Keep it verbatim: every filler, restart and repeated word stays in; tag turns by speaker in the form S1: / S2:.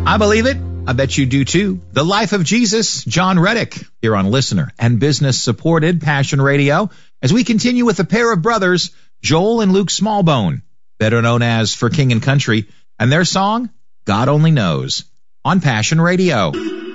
S1: I believe it. I bet you do too. The Life of Jesus, John Reddick, here on Listener and Business Supported Passion Radio, as we continue with a pair of brothers, Joel and Luke Smallbone, better known as For King and Country, and their song, God Only Knows, on Passion Radio.